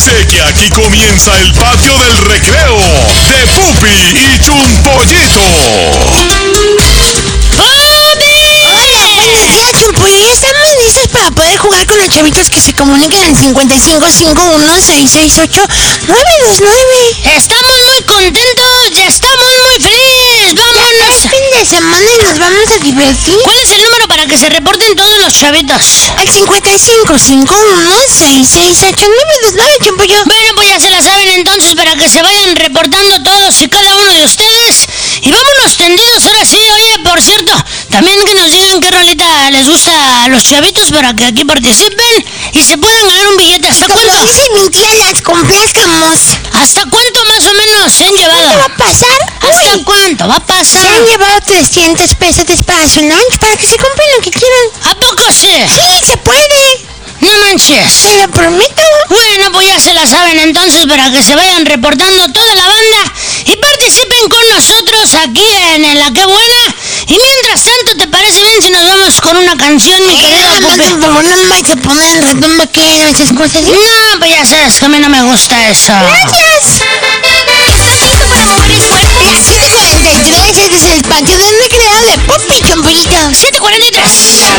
Prepárense que aquí comienza el patio del recreo de Pupi y Chumpollito. Buenos días, Chumpoyo. Ya estamos listos para poder jugar con los chavitos que se comuniquen al 5551-668-929. Estamos muy contentos, ya estamos muy felices. Vámonos. Es fin de semana y nos vamos a divertir. ¿Cuál es el número para que se reporten todos los chavitos? Al 5551-668-929, Chumpoyo. Bueno, pues ya se la saben entonces para que se vayan reportando todos y cada uno de ustedes. Y vámonos tendidos ahora sí. Oye, por cierto, también que nos digan qué rolita les gusta a los chavitos para que aquí participen y se puedan ganar un billete. ¿Hasta Como cuánto? dice mi tía, las complazcamos. ¿Hasta cuánto más o menos se han llevado? ¿Qué va a pasar? ¿Hasta Uy, cuánto va a pasar? se han llevado 300 pesos para su lunch para que se compren lo que quieran. ¿A poco sí? Sí, se puede. No manches. Se lo prometo. Bueno, pues ya se la saben entonces para que se vayan reportando toda la banda y participen con nosotros aquí en La Qué Buena. Y mientras tanto, ¿te parece bien si nos vamos con una canción, mi querido Pupi? Por favor, no me se ponen el ratón vaquero, esas cosas. ¿Sí? No, pues ya sabes que a mí no me gusta eso. Gracias.